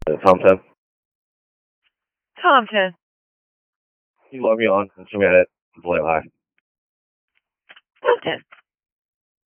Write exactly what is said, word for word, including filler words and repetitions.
Uh, Tom ten. Tom ten. You log me on and show me at it. Below high. Tom ten.